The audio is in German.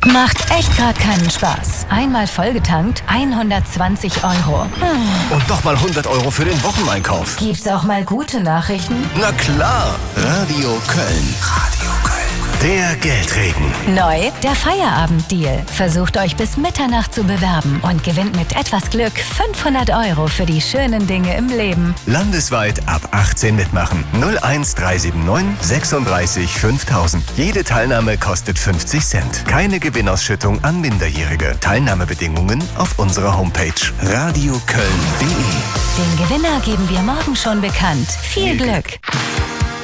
Macht echt gerade keinen Spaß. Einmal vollgetankt, 120 €. Und nochmal 100 € für den Wocheneinkauf. Gibt's auch mal gute Nachrichten? Na klar, Radio Köln. Radio Köln. Der Geldregen. Neu, der Feierabenddeal. Versucht euch bis Mitternacht zu bewerben und gewinnt mit etwas Glück 500 € für die schönen Dinge im Leben. Landesweit ab 18 mitmachen. 01379 36 5000. Jede Teilnahme kostet 50 Cent. Keine Gewinnausschüttung an Minderjährige. Teilnahmebedingungen auf unserer Homepage radioköln.de. Den Gewinner geben wir morgen schon bekannt. Viel Glück!